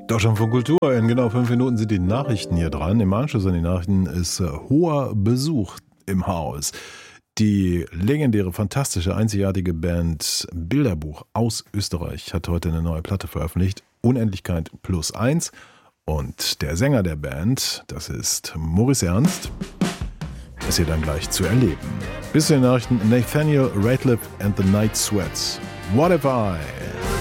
Deutschlandfunk Kultur. In genau 5 Minuten sind die Nachrichten hier dran. Im Anschluss an die Nachrichten ist hoher Besuch im Haus. Die legendäre, fantastische, einzigartige Band Bilderbuch aus Österreich hat heute eine neue Platte veröffentlicht. Unendlichkeit +1. Und der Sänger der Band, das ist Maurice Ernst, ist hier dann gleich zu erleben. Bis zu den Nachrichten: Nathaniel Rateliff and the Night Sweats. What if I...